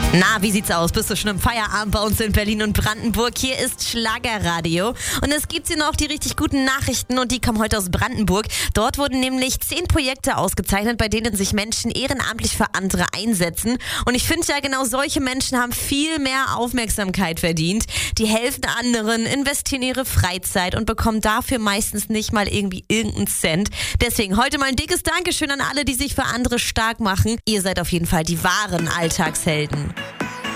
Na, wie sieht's aus? Bist du schon im Feierabend bei uns in Berlin und Brandenburg? Hier ist Schlagerradio und es gibt hier noch die richtig guten Nachrichten und die kommen heute aus Brandenburg. Dort wurden nämlich 10 Projekte ausgezeichnet, bei denen sich Menschen ehrenamtlich für andere einsetzen. Und ich finde ja, genau solche Menschen haben viel mehr Aufmerksamkeit verdient. Die helfen anderen, investieren ihre Freizeit und bekommen dafür meistens nicht mal irgendwie irgendeinen Cent. Deswegen heute mal ein dickes Dankeschön an alle, die sich für andere stark machen. Ihr seid auf jeden Fall die wahren Alltagshelden.